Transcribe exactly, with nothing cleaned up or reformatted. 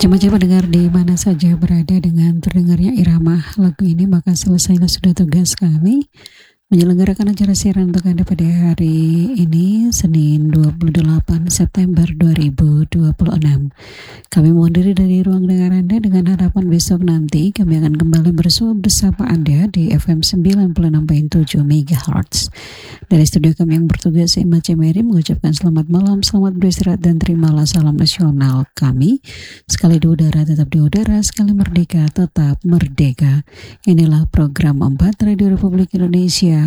Macam-macam pendengar di mana saja berada dengan terdengarnya irama lagu ini, maka selesailah sudah tugas kami menyelenggarakan acara siaran untuk Anda pada hari ini, Senin dua puluh delapan September dua ribu dua puluh enam. Kami mohon diri dari ruang dengar Anda dengan harapan besok nanti kami akan kembali bersua bersama Anda di F M sembilan puluh enam koma tujuh megahertz. Dari studio kami yang bertugas, Emma Cemeri mengucapkan selamat malam, selamat beristirahat, dan terimalah salam nasional kami. Sekali di udara tetap di udara, sekali merdeka tetap merdeka. Inilah program empat Radio Republik Indonesia